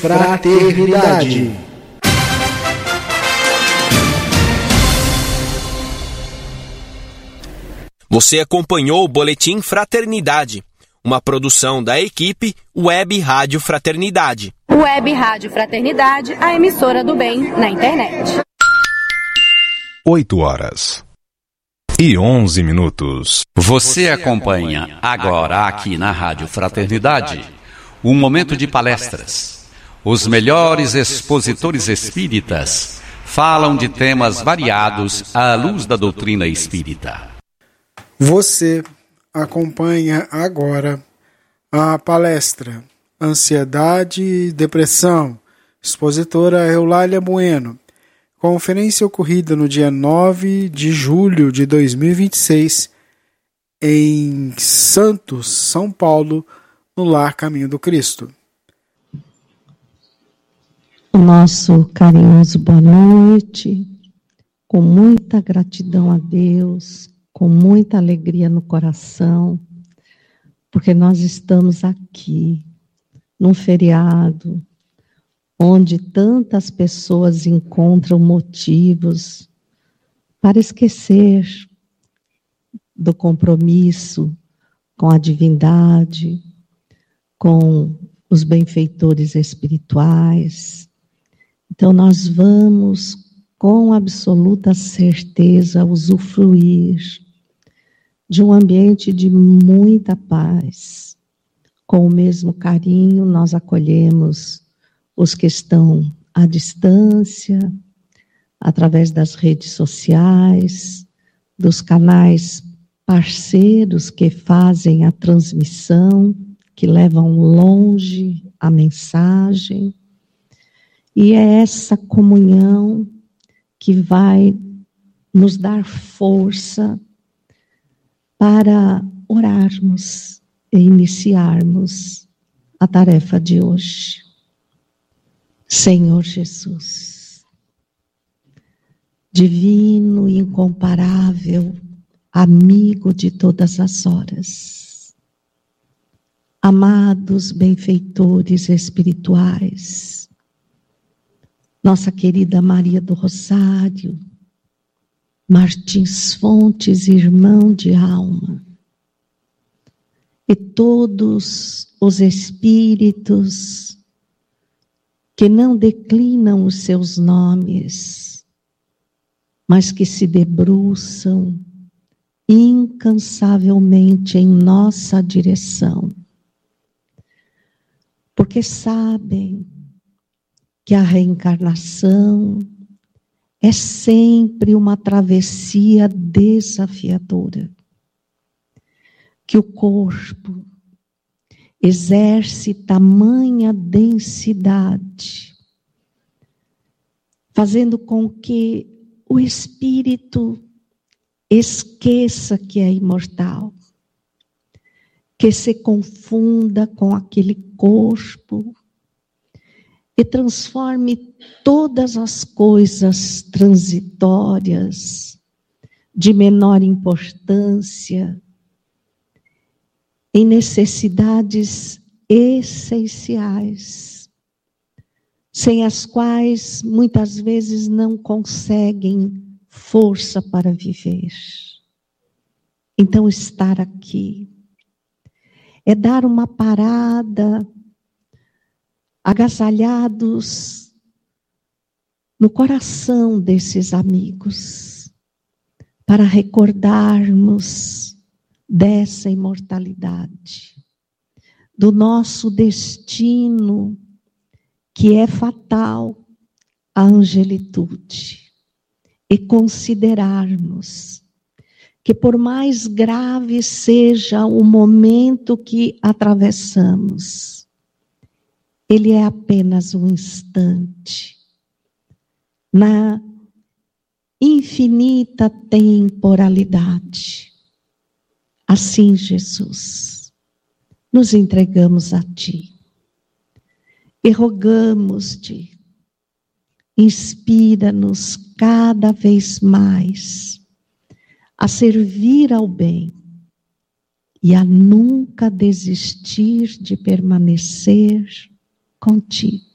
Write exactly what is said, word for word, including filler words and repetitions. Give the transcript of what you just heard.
Fraternidade. Você acompanhou o Boletim Fraternidade, uma produção da equipe Web Rádio Fraternidade. Web Rádio Fraternidade, a emissora do bem na internet. oito horas e onze minutos. Você acompanha agora aqui na Rádio Fraternidade um momento de palestras. Os melhores expositores espíritas falam de temas variados à luz da doutrina espírita. Você acompanha agora a palestra Ansiedade e Depressão, expositora Eulália Bueno, conferência ocorrida no dia nove de julho de dois mil e vinte e seis em Santos, São Paulo, no Lar Caminho do Cristo. O nosso carinhoso boa noite, com muita gratidão a Deus, com muita alegria no coração, porque nós estamos aqui, num feriado, onde tantas pessoas encontram motivos para esquecer do compromisso com a divindade, com os benfeitores espirituais. Então nós vamos, com absoluta certeza, usufruir de um ambiente de muita paz. Com o mesmo carinho, nós acolhemos os que estão à distância, através das redes sociais, dos canais parceiros que fazem a transmissão, que levam longe a mensagem. E é essa comunhão que vai nos dar força para orarmos e iniciarmos a tarefa de hoje. Senhor Jesus, divino e incomparável, amigo de todas as horas, amados benfeitores espirituais, nossa querida Maria do Rosário, Martins Fontes, irmão de alma, e todos os espíritos que não declinam os seus nomes, mas que se debruçam incansavelmente em nossa direção, porque sabem que a reencarnação é sempre uma travessia desafiadora, que o corpo exerce tamanha densidade, fazendo com que o espírito esqueça que é imortal, que se confunda com aquele corpo e transforme todas as coisas transitórias, de menor importância, em necessidades essenciais, sem as quais muitas vezes não conseguem força para viver. Então, estar aqui é dar uma parada, agasalhados no coração desses amigos, para recordarmos dessa imortalidade, do nosso destino, que é fatal, a angelitude, e considerarmos que, por mais grave seja o momento que atravessamos, ele é apenas um instante na infinita temporalidade. Assim, Jesus, nos entregamos a Ti e rogamos-te, inspira-nos cada vez mais a servir ao bem e a nunca desistir de permanecer contigo.